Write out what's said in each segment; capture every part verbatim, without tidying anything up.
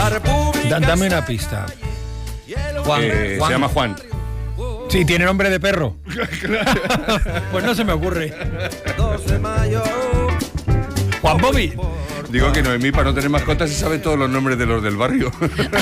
Da, dame una pista. Juan, Eh, Juan. Se llama Juan. Sí, tiene nombre de perro. Pues no se me ocurre. Juan Bobby. Digo que Noemí, para no tener mascotas, se sabe todos los nombres de los del barrio.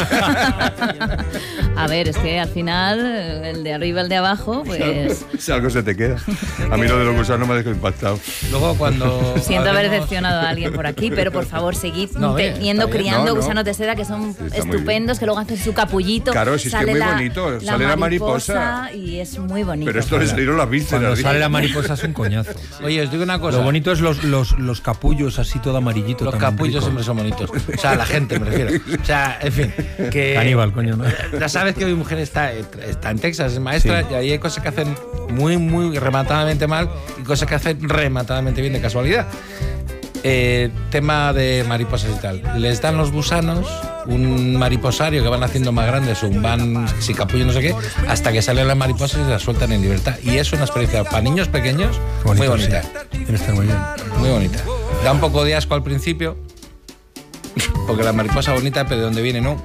A ver, es que al final, el de arriba, el de abajo, pues... Si algo se te queda. A mí lo de los gusanos me ha dejado impactado. Luego cuando... Siento haber hablemos- decepcionado a alguien por aquí, pero por favor, seguid No, bien, teniendo, está bien. criando No, no. gusanos de seda que son Sí, está muy estupendos, que luego hacen su capullito. Claro, si es que sale es muy la- bonito, sale la mariposa. Y es muy bonito. Pero esto le salieron las Cuando vísceras. sale la mariposa es un coñazo. Oye, os digo una cosa. Lo bonito es los, los, los capullos así todo amarillito. Los tan capullos rico. siempre son bonitos. O sea, la gente, me refiero. O sea, en fin. Que, Caníbal, coño, ¿no? Ya sabes que mi mujer está, está en Texas, es maestra, Sí. y ahí hay cosas que hacen muy, muy rematadamente mal y cosas que hacen rematadamente bien de casualidad. Eh, tema de mariposas y tal. Les dan los gusanos un mariposario que van haciendo más grandes, un van, si capullo no sé qué, hasta que salen las mariposas y las sueltan en libertad. Y es una experiencia para niños pequeños Bonito, muy bonita. sí. Tiene que estar muy bien. Muy bonita. Da un poco de asco al principio, porque la mariposa bonita, pero de dónde viene, ¿no?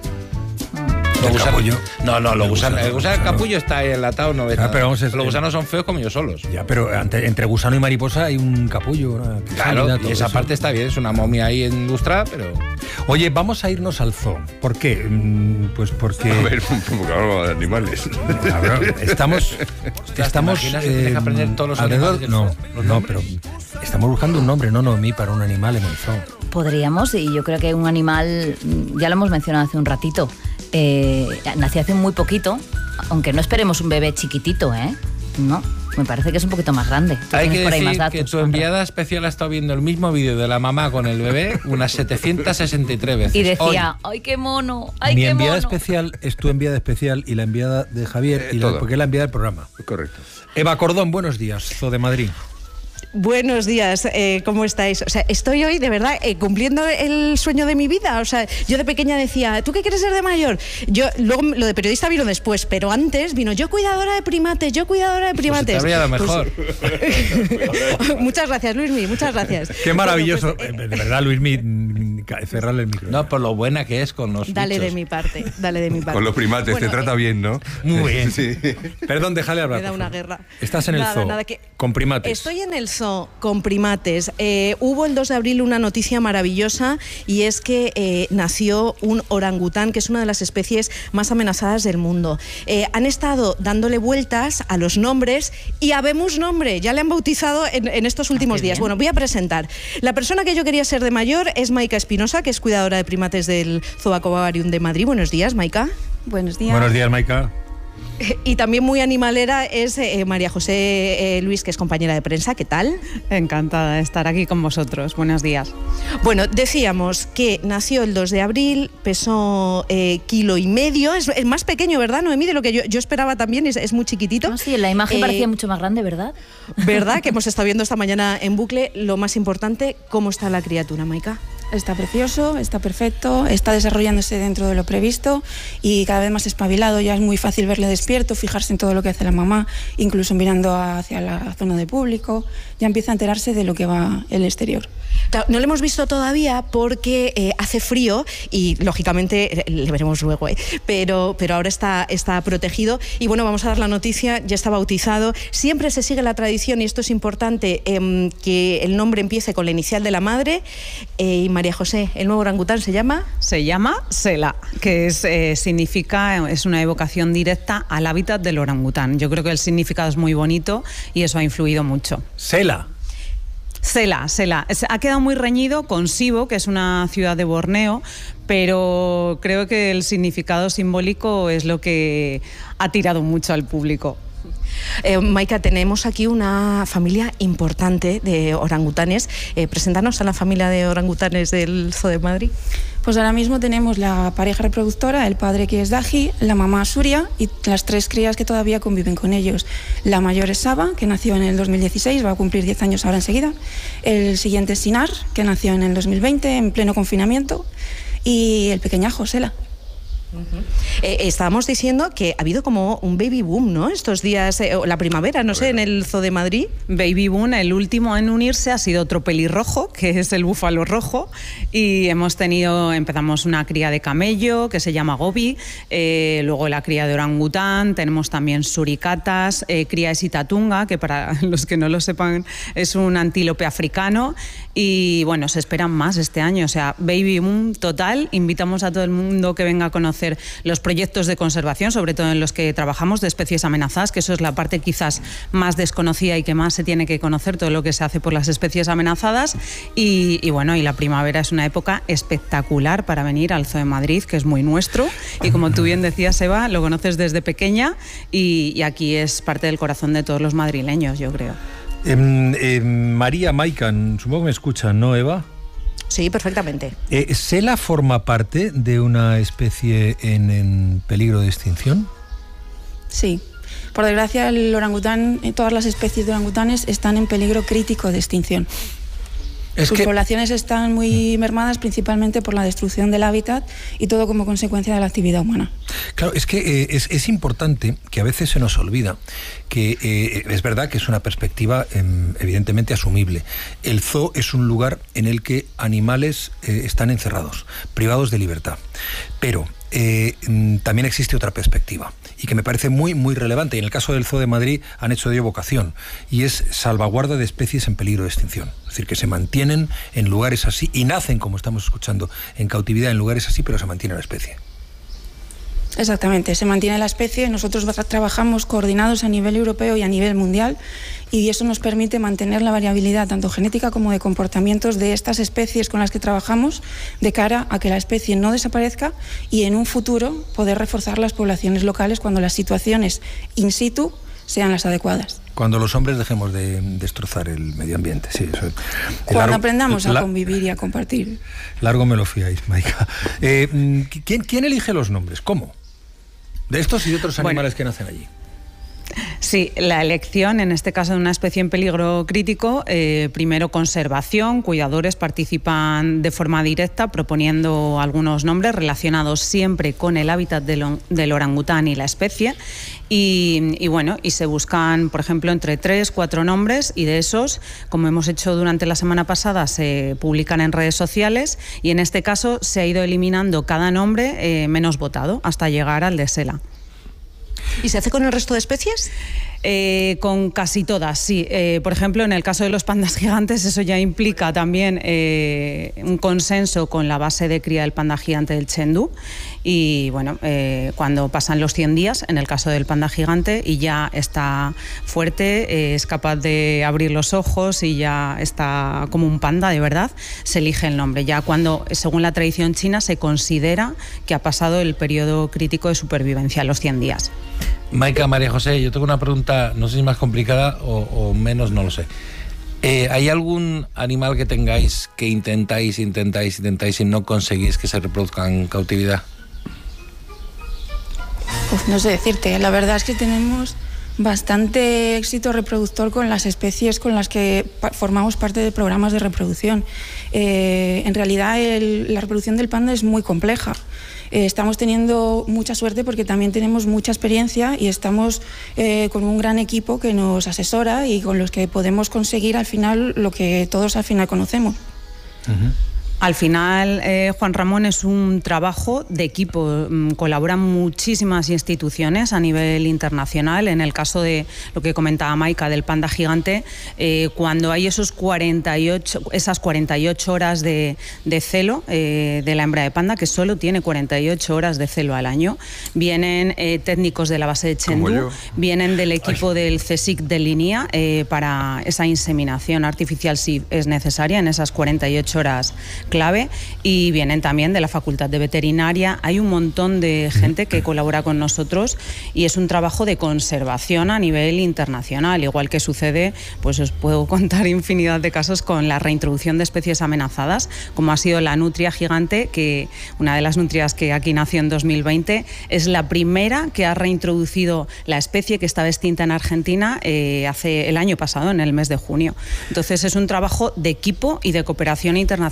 Los ¿El gusanos- capullo? No, no, los El gusanos. gusano, El gusano, el gusano. capullo está enlatado, no ves Ah, nada. pero vamos a- Los gusanos son feos como ellos solos. Ya, pero ante- entre gusano y mariposa hay un capullo. Una Claro, crisálida, y todo esa eso. parte está bien, es una momia ahí ilustrada, pero... Oye, vamos a irnos al zoo. ¿Por qué? Mm, Pues porque... A ver, porque hablamos de animales. Cabrón, estamos... ¿te estamos imaginas que tienes que aprender todos los alrededor- animales del No, zoo? ¿Los no, nombres? pero estamos buscando un nombre, no Noemí, para un animal en el zoo. Podríamos, y yo creo que un animal, mm, ya lo hemos mencionado hace un ratito, eh, nació hace muy poquito, aunque no esperemos un bebé chiquitito, ¿eh? No, me parece que es un poquito más grande. Tú Hay tienes que por ahí decir más datos, que tu Juanra. enviada especial ha estado viendo el mismo vídeo de la mamá con el bebé unas setecientas sesenta y tres veces. Y decía, ¡ay, qué mono! ¡Ay, Mi qué enviada mono! especial es tu enviada especial y la enviada de Javier, Eh, y la, todo. porque es la enviada del programa. Correcto. Eva Cordón, buenos días, Zoo de Madrid. Buenos días, eh, ¿cómo estáis? O sea, estoy hoy de verdad eh, cumpliendo el sueño de mi vida. O sea, yo de pequeña decía, ¿tú qué quieres ser de mayor? Yo, luego lo de periodista vino después, pero antes vino yo cuidadora de primates, yo cuidadora de Pues se te primates. habría dado mejor. Pues- muchas gracias, Luismi, muchas gracias. Qué maravilloso. Bueno, pues, Eh, de verdad, Luismi, mm, ca- cerrarle el micro. No, por lo buena que es con los dale bichos. de mi parte, dale de mi parte. Con los primates, Bueno, te trata eh, bien, ¿no? Muy bien. Sí. Perdón, déjale hablar. Me da por una favor. guerra. Estás en el Nada, zoo nada, que- con primates. Estoy en el zoo con primates. Eh, hubo el dos de abril una noticia maravillosa y es que eh, nació un orangután, que es una de las especies más amenazadas del mundo. Eh, han estado dándole vueltas a los nombres y habemos nombre, ya le han bautizado en, en estos últimos qué días. bien. Bueno, voy a presentar. La persona que yo quería ser de mayor es Maika Espinosa, que es cuidadora de primates del Zoo Aquavarium de Madrid. Buenos días, Maika. Buenos días. Buenos días, Maika. Y también muy animalera es eh, María José eh, Luis, que es compañera de prensa. ¿Qué tal? Encantada de estar aquí con vosotros. Buenos días. Bueno, decíamos que nació el dos de abril, pesó eh, kilo y medio, es, es más pequeño, ¿verdad, Noemí? De lo que yo, yo esperaba también, es, es muy chiquitito. No, sí, la imagen Eh, parecía mucho más grande, ¿verdad? ¿Verdad? Que hemos estado viendo esta mañana en bucle. Lo más importante, ¿cómo está la criatura, Maika? Está precioso, está perfecto, está desarrollándose dentro de lo previsto y cada vez más espabilado. Ya es muy fácil verle despierto, fijarse en todo lo que hace la mamá, incluso mirando hacia la zona de público. Ya empieza a enterarse de lo que va el exterior. Claro, no lo hemos visto todavía porque eh, hace frío y lógicamente eh, le veremos luego, ¿eh? pero, pero ahora está, está protegido. Y bueno, vamos a dar la noticia, ya está bautizado. Siempre se sigue la tradición, y esto es importante, eh, que el nombre empiece con la inicial de la madre. Eh, y María José, ¿el nuevo orangután se llama? Se llama Sela, que es, eh, significa, es una evocación directa al hábitat del orangután. Yo creo que el significado es muy bonito y eso ha influido mucho. Sela. Sela, Sela. Es- Ha quedado muy reñido con Sibo, que es una ciudad de Borneo, pero creo que el significado simbólico es lo que ha tirado mucho al público. Eh, Maika, tenemos aquí una familia importante de orangutanes. Eh, preséntanos a la familia de orangutanes del Zoo de Madrid. Pues ahora mismo tenemos la pareja reproductora, el padre que es Daji, la mamá Suria y las tres crías que todavía conviven con ellos. La mayor es Saba, que nació en el dos mil dieciséis, va a cumplir diez años ahora enseguida. El siguiente es Sinar, que nació en el dos mil veinte, en pleno confinamiento. Y el pequeñajo, Sela. Uh-huh. eh, estábamos diciendo que ha habido como un baby boom, ¿no? Estos días, eh, la primavera, no sé, en el Zoo de Madrid. Baby boom, el último en unirse ha sido otro pelirrojo, que es el búfalo rojo, y hemos tenido, empezamos una cría de camello que se llama Gobi, eh, luego la cría de orangután, tenemos también suricatas, eh, cría de sitatunga, que para los que no lo sepan es un antílope africano, y bueno, se esperan más este año, o sea, baby boom total. Invitamos a todo el mundo que venga a conocer los proyectos de conservación, sobre todo en los que trabajamos, de especies amenazadas, que eso es la parte quizás más desconocida y que más se tiene que conocer, todo lo que se hace por las especies amenazadas. Y, y bueno, y la primavera es una época espectacular para venir al Zoo de Madrid, que es muy nuestro, y como tú bien decías, Eva, lo conoces desde pequeña y, y aquí es parte del corazón de todos los madrileños, yo creo. Eh, eh, María Maican, supongo que me escuchan, ¿no, Eva? Sí, perfectamente. Eh, ¿Sela forma parte de una especie en, en peligro de extinción? Sí. Por desgracia, el orangután, todas las especies de orangutanes están en peligro crítico de extinción. Es Sus que... poblaciones están muy mermadas principalmente por la destrucción del hábitat y todo como consecuencia de la actividad humana. Claro, es que eh, es, es importante, que a veces se nos olvida, que eh, es verdad que es una perspectiva eh, evidentemente asumible. El zoo es un lugar en el que animales eh, están encerrados, privados de libertad. Pero eh, también existe otra perspectiva y que me parece muy, muy relevante. Y en el caso del Zoo de Madrid han hecho de ello vocación, y es salvaguarda de especies en peligro de extinción. Es decir, que se mantienen en lugares así y nacen, como estamos escuchando, en cautividad en lugares así, pero se mantiene la especie. Exactamente, se mantiene la especie. Nosotros trabajamos coordinados a nivel europeo y a nivel mundial, y eso nos permite mantener la variabilidad tanto genética como de comportamientos de estas especies con las que trabajamos, de cara a que la especie no desaparezca y en un futuro poder reforzar las poblaciones locales cuando las situaciones in situ sean las adecuadas. Cuando los hombres dejemos de destrozar el medio ambiente, sí. Eso, Cuando largo, aprendamos a la, convivir y a compartir. Largo me lo fiáis, Maica. Eh, ¿quién, ¿Quién elige los nombres? ¿Cómo? De estos y de otros animales bueno, que nacen allí. Sí, la elección, en este caso de una especie en peligro crítico, eh, primero conservación, cuidadores participan de forma directa proponiendo algunos nombres relacionados siempre con el hábitat del, del orangután y la especie, y, y bueno, y se buscan, por ejemplo, entre tres, cuatro nombres, y de esos, como hemos hecho durante la semana pasada, se publican en redes sociales, y en este caso se ha ido eliminando cada nombre eh, menos votado hasta llegar al de Sela. ¿Y se hace con el resto de especies? Eh, con casi todas, sí. Eh, por ejemplo, en el caso de los pandas gigantes, eso ya implica también eh, un consenso con la base de cría del panda gigante del Chengdu. Y bueno, eh, cuando pasan los cien días, en el caso del panda gigante, y ya está fuerte, eh, es capaz de abrir los ojos y ya está como un panda de verdad, se elige el nombre. Ya cuando, según la tradición china, se considera que ha pasado el periodo crítico de supervivencia, los cien días. Maica, María José, yo tengo una pregunta, no sé si más complicada o, o menos, no lo sé. Eh, ¿Hay algún animal que tengáis que intentáis, intentáis, intentáis y no conseguís que se reproduzca en cautividad? Pues no sé decirte, la verdad es que tenemos bastante éxito reproductor con las especies con las que formamos parte de programas de reproducción. Eh, en realidad el, la reproducción del panda es muy compleja. Eh, estamos teniendo mucha suerte porque también tenemos mucha experiencia y estamos eh, con un gran equipo que nos asesora y con los que podemos conseguir al final lo que todos al final conocemos. Uh-huh. Al final, eh, Juan Ramón, es un trabajo de equipo. Colaboran muchísimas instituciones a nivel internacional. En el caso de lo que comentaba Maica del panda gigante, eh, cuando hay esos cuarenta y ocho, esas cuarenta y ocho horas de, de celo eh, de la hembra de panda, que solo tiene cuarenta y ocho horas de celo al año, vienen eh, técnicos de la base de Chengdu, vienen del equipo Ay. del CSIC de Linia eh, para esa inseminación artificial si es necesaria en esas cuarenta y ocho horas clave, y vienen también de la Facultad de Veterinaria. Hay un montón de gente que colabora con nosotros y es un trabajo de conservación a nivel internacional, igual que sucede, pues os puedo contar infinidad de casos con la reintroducción de especies amenazadas, como ha sido la nutria gigante, que una de las nutrias que aquí nació en dos mil veinte es la primera que ha reintroducido la especie, que estaba extinta en Argentina eh, hace el año pasado, en el mes de junio. Entonces es un trabajo de equipo y de cooperación internacional.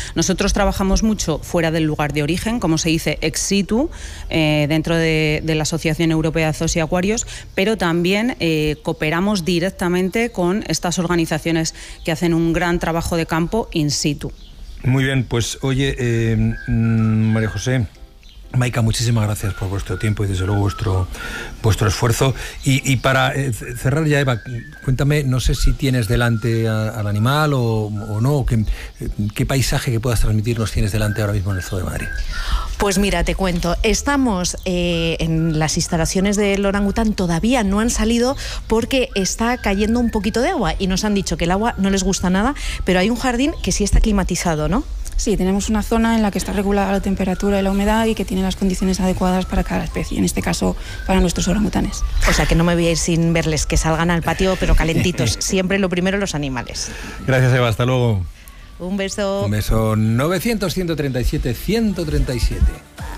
Nosotros trabajamos mucho fuera del lugar de origen, como se dice, ex situ, eh, dentro de, de la Asociación Europea de Zoos y Acuarios, pero también eh, cooperamos directamente con estas organizaciones que hacen un gran trabajo de campo in situ. Muy bien, pues oye, eh, María José, Maika, muchísimas gracias por vuestro tiempo y desde luego vuestro, vuestro esfuerzo. Y, y para eh, cerrar ya, Eva, cuéntame, no sé si tienes delante a, al animal o, o no, ¿qué, qué paisaje que puedas transmitirnos tienes delante ahora mismo en el Zoo de Madrid? Pues mira, te cuento, estamos eh, en las instalaciones del orangután, todavía no han salido porque está cayendo un poquito de agua y nos han dicho que el agua no les gusta nada, pero hay un jardín que sí está climatizado, ¿no? Sí, tenemos una zona en la que está regulada la temperatura y la humedad y que tiene las condiciones adecuadas para cada especie, en este caso para nuestros orangutanes. O sea que no me voy a ir sin verles, que salgan al patio pero calentitos, siempre lo primero los animales. Gracias, Eva, hasta luego. Un beso. Un beso. novecientos, ciento treinta y siete, ciento treinta y siete.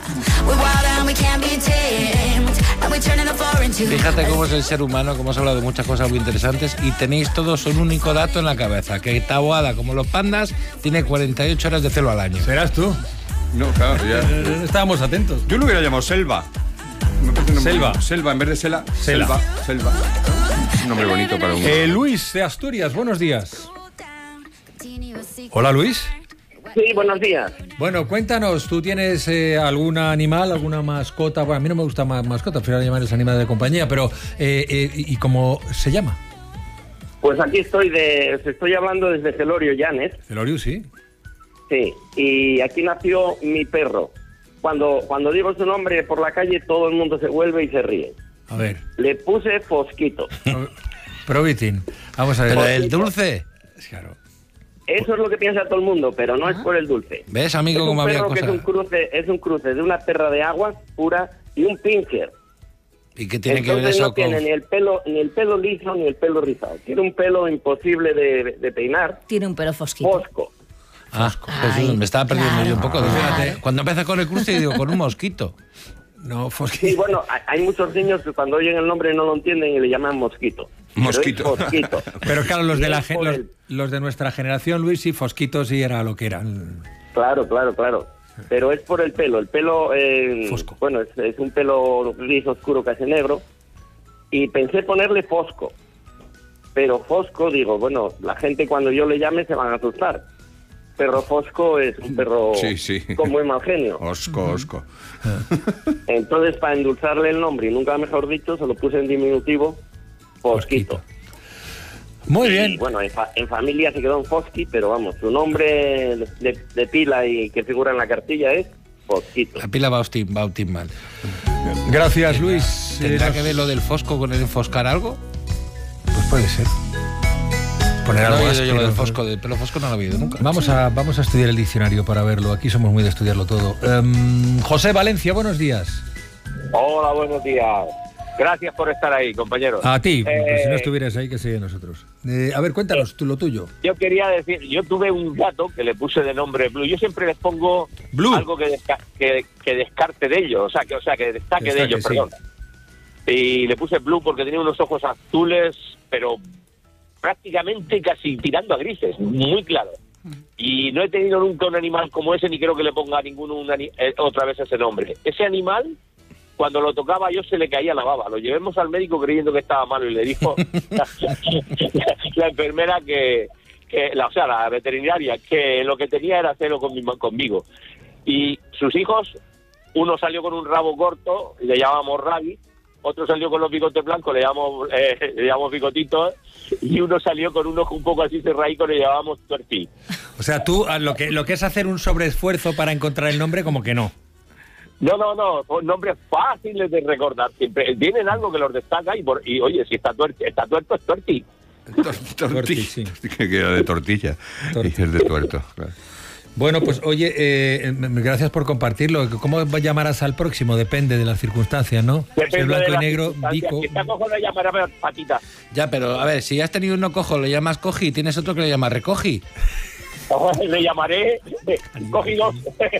Fíjate cómo es el ser humano, como hemos hablado de muchas cosas muy interesantes y tenéis todos un único dato en la cabeza, que Taboada, como los pandas, tiene cuarenta y ocho horas de celo al año. ¿Serás tú? No, claro, ya. Estábamos atentos. Yo lo hubiera llamado Selva. Me parece un nombre Selva. bonito. Selva, en vez de Sela, Sela. Selva. Selva. Un nombre bonito para un... Eh, Luis de Asturias, buenos días. Hola, Luis. Sí, buenos días. Bueno, cuéntanos, ¿tú tienes eh, algún animal, alguna mascota? Bueno, a mí no me gusta más mascota, prefiero llamarles animales de compañía, pero eh, eh, ¿y cómo se llama? Pues aquí estoy, de, os estoy hablando desde Celorio Llanes. Celorio, sí. Sí, y aquí nació mi perro. Cuando, cuando digo su nombre por la calle, todo el mundo se vuelve y se ríe. A ver. Le puse Fosquito. Probitin. Vamos a ver. Pero el dulce. Claro. Eso es lo que piensa todo el mundo, pero no es por el dulce. ¿Ves, amigo, es un cómo había perro que cosas? es un cruce, es un cruce de una perra de agua pura y un pincher. ¿Y qué tiene Entonces que ver eso no tiene con...? ni el pelo ni el pelo liso ni el pelo rizado. Tiene un pelo imposible de, de peinar. Tiene un pelo fosquito. Fosco. Ah, Jesús, Ay, me estaba perdiendo claro. yo un poco. Fíjate. Cuando empieza con el cruce, digo, con un mosquito. No, Fosquito. Sí, bueno, hay- hay muchos niños que cuando oyen el nombre no lo entienden y le llaman mosquito. Mosquito. Pero es Fosquito. Pero claro, los de, la, Y es gen- por los, el- los de nuestra generación, Luis, sí, Fosquito sí era lo que eran. Claro, claro, claro. Pero es por el pelo. El pelo, eh, Fosco. bueno, es, es un pelo gris oscuro, casi negro. Y pensé ponerle Fosco. Pero Fosco, digo, bueno, la gente cuando yo le llame se van a asustar. Pero Fosco es un perro Sí, sí. con muy mal genio. Osco, osco. Entonces, para endulzarle el nombre, y nunca mejor dicho, se lo puse en diminutivo, Fosquito. Muy Y, bien. bueno, en, fa- en familia se quedó en Fosqui, pero vamos, su nombre de, de pila y que figura en la cartilla es Fosquito. La pila bautismal. bautismal. Gracias, Luis. ¿Tendrá Eh, que ver lo del fosco con el enfoscar algo? Pues puede ser. Poner No algo he oído yo lo del áspero. fosco, del pelo fosco no lo he oído nunca. Vamos a, vamos a estudiar el diccionario para verlo. Aquí somos muy de estudiarlo todo. Em, José Valencia, buenos días. Hola, buenos días. Gracias por estar ahí, compañeros. A ti, Eh, pues si no estuvieras ahí, que sería nosotros. Eh, a ver, cuéntanos tú lo tuyo. Yo quería decir, yo tuve un gato que le puse de nombre Blue. Yo siempre les pongo Blue. algo que, desca- que, que descarte de ellos, o sea, que, o sea, que destaque Que de destaque, ellos, sí. perdón. Y le puse Blue porque tenía unos ojos azules, pero prácticamente casi tirando a grises, muy claro. Y no he tenido nunca un animal como ese, ni creo que le ponga a ninguno un ani- eh, otra vez ese nombre. Ese animal, cuando lo tocaba yo se le caía la baba. Lo llevemos al médico creyendo que estaba malo y le dijo la, la enfermera que, que la, o sea, la veterinaria, que lo que tenía era celo con mi- conmigo. Y sus hijos, uno salió con un rabo corto, le llamábamos Rabi, otro salió con los bigotes blancos, le llamamos, eh, le llamamos bigotitos, y uno salió con un ojo un poco así cerradico, le llamábamos Tuerti. O sea, tú a lo que, lo que es hacer un sobreesfuerzo para encontrar el nombre, como que no. No, no, no, son nombres fáciles de recordar, siempre tienen algo que los destaca y, por, y oye, si está tuerto, está tuerto es Tuerti. Tortilla. sí. Que era de tortilla. Torti. Y es de tuerto, claro. Bueno, pues oye, eh, m- gracias por compartirlo. ¿Cómo llamarás al próximo? Depende de las circunstancias, ¿no? Si es Depende blanco de y las negro, circunstancias. Vico. Si está cojo le llamará patita. Ya, pero a ver, si has tenido uno cojo, le llamas cogi, y tienes otro que le llamas recogi. Le llamaré eh, cogido.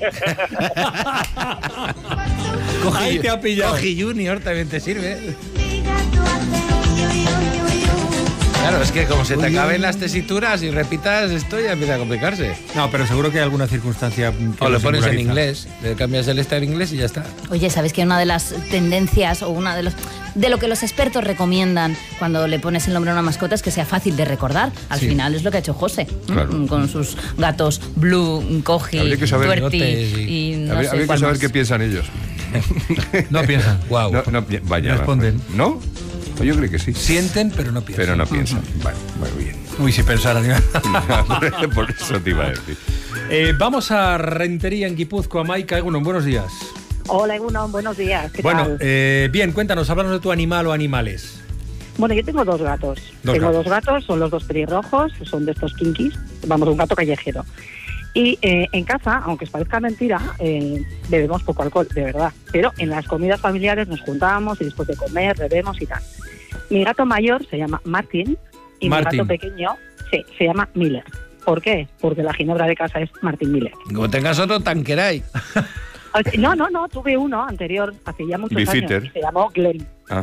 Cogi, Ahí te ha pillado. Cogi Junior también te sirve. Claro, es que como se te acaben las tesituras y repitas esto ya empieza a complicarse. No, pero seguro que hay alguna circunstancia que O lo pones en singulariza. inglés, le cambias el este en inglés y ya está. Oye, ¿sabes que una de las tendencias o una de los de lo que los expertos recomiendan cuando le pones el nombre a una mascota es que sea fácil de recordar? Al Sí. final es lo que ha hecho José, Claro. ¿m? con sus gatos Blue, Coji, Habría que saber- Tuerti Notes y no Habría, sé habría que cuál saber más. qué piensan ellos. No piensan. Guau. No, no, pi- vaya. Responden. ¿No? Yo creo que sí. Sienten, pero no piensan. Pero no piensan. Bueno, muy bien. Uy, si pensaran. Por eso te iba a decir. Eh, vamos a Rentería, en Guipúzcoa. Maika Egunon, buenos días. Hola, Egunon, buenos días. ¿Qué Bueno, tal? eh, bien, cuéntanos, háblanos de tu animal o animales. Bueno, yo tengo dos gatos. Dos tengo gatos. dos gatos, son los dos pelirrojos, son de estos kinkis, vamos, un gato callejero. Y eh, en casa, aunque os parezca mentira, eh, bebemos poco alcohol, de verdad. Pero en las comidas familiares nos juntamos y después de comer bebemos y tal. Mi gato mayor se llama Martin y Martin. mi gato pequeño sí, se llama Miller. ¿Por qué? Porque la ginebra de casa es Martin Miller. Como tengas otro, Tanqueray. O sea, No, no, no, tuve uno anterior, hace ya muchos Bifitter. años, y se llamó Glenn. Ah,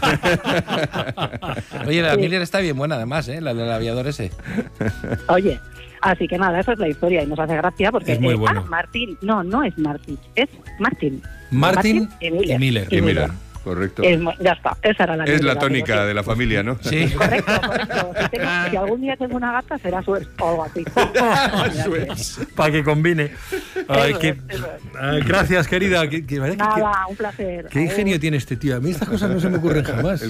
Oye, la Sí. Miller está bien buena además, ¿eh? La del aviador ese. Oye, así que nada, esa es la historia y nos hace gracia porque... Es muy eh, bueno. Ah, Martín, no, no es Martín, es Martín. Martin y y Miller. Miller. y mira, correcto. Es mu- ya está, esa era la Es la anécdota, tónica pero de la familia, ¿no? Sí. sí. Correcto, correcto. Si, tengo- si algún día tengo una gata, será Suez o algo así. Para que combine. Ay, Eso qué- es, eso es. Ay, gracias, querida. Que- que- que- Nada, un placer. Qué ingenio tiene este tío. A mí estas cosas no se me ocurren jamás.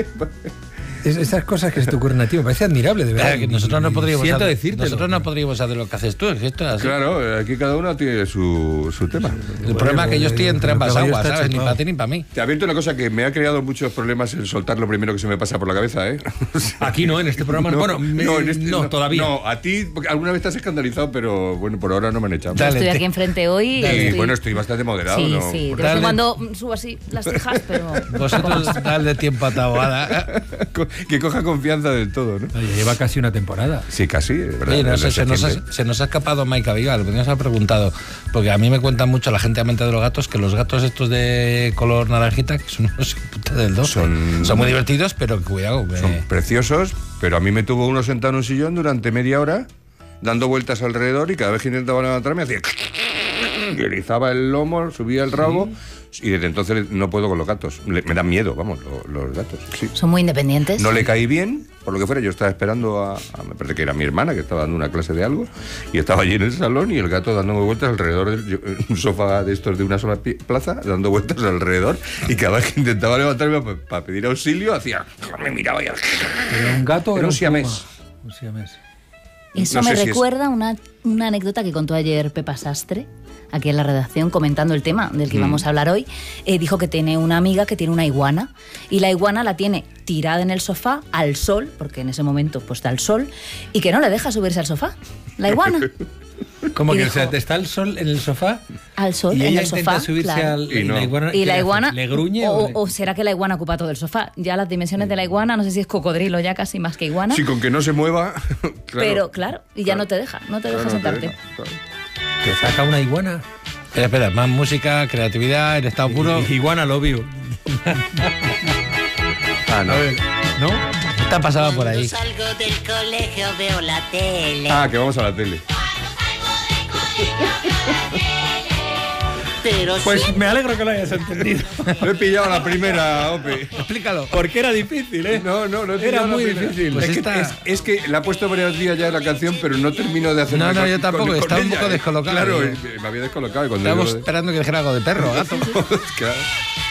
Es- esas cosas que se te ocurren a ti me parece admirable, de verdad. Claro, que nosotros no Y- y podríamos siento hacer, decírtelo. nosotros no podríamos hacer lo que haces tú, es que esto es así. Claro, aquí cada uno tiene su, su tema. El problema es que yo estoy entre el ambas caballo aguas, está ¿sabes? Ni chupado. para ti ni para mí. Te advierto una cosa que me ha creado muchos problemas el soltar lo primero que se me pasa por la cabeza, ¿eh? O sea, Aquí no, en este programa no. Bueno, me- en este- no, todavía. No, a ti, porque alguna vez te has escandalizado, pero bueno, por ahora no me han echado. Dale, Estoy te- aquí enfrente hoy y Y estoy... bueno, estoy bastante moderado, sí, ¿no? sí, de vez Dale. en cuando subo así las cejas, pero... Vosotros dadle tiempo a Taboada. Co- que coja confianza del todo, ¿no? Oye, lleva casi una temporada. Sí, casi, de verdad. Oye, no desde sé, se, nos septiembre. ha, se nos ha escapado Maika Vigal, porque nos ha preguntado, porque a mí me cuentan mucho la gente amante de los gatos, que los gatos estos de color naranjita, que son unos puta del dos, Son- son muy divertidos, pero cuidado. que- Son preciosos, pero a mí me tuvo uno sentado en un sillón durante media hora, dando vueltas alrededor, y cada vez que intentaba levantarme hacía... que erizaba el lomo, subía el rabo, y desde entonces no puedo con los gatos. Le- me dan miedo, vamos, lo- los, gatos. Sí. Son muy independientes. No le caí bien, por lo que fuera. Yo estaba esperando a, a- me parece que era mi hermana, que estaba dando una clase de algo, y estaba allí en el salón y el gato dándome vueltas alrededor de yo- un sofá de estos de una sola pi- plaza, dando vueltas alrededor, y cada vez que intentaba levantarme para pedir auxilio, hacía... me miraba y... ¿Era un gato o Era era un un siamés. puma? Un siamés. Eso No me sé si es- recuerda una, una anécdota que contó ayer Pepa Sastre, aquí en la redacción, comentando el tema del que Mm. íbamos a hablar hoy. Eh, dijo que tiene una amiga que tiene una iguana, y la iguana la tiene tirada en el sofá al sol, porque en ese momento pues da el sol, y que no le deja subirse al sofá, la iguana. Como Y que dijo- o sea, te está el sol en el sofá Al sol, y en ella el intenta sofá. subirse claro. al... Y no. la iguana, Y ¿qué la le hace? iguana, ¿Le gruñe? o, o le- o será que la iguana ocupa todo el sofá? Ya las dimensiones de la iguana, no sé si es cocodrilo ya casi más que iguana, Sí, con que no se mueva... claro. pero claro, y ya Claro. no te deja, no te Claro, deja no te sentarte. deja, claro. Te saca una iguana. Espera, espera, más música, creatividad, en estado puro. Iguana lo vio. Ah, no. ¿No? Está pasada por ahí. Cuando salgo del colegio veo la tele. Ah, que vamos a la tele. Pero Pues sí, me alegro que lo hayas entendido. Lo he pillado a la primera, Ope. Explícalo. Porque era difícil, ¿eh? No, no, no he Era pillado la muy primera. difícil. Pues es, que, esta- es, es que la he puesto varios días ya la canción, pero no termino de hacer No, nada no, con- yo tampoco, con- con estaba un ella, poco ¿eh? descolocado. Claro, me había descolocado. y Cuando Estábamos digo- esperando que dijera algo de perro, gato. Claro.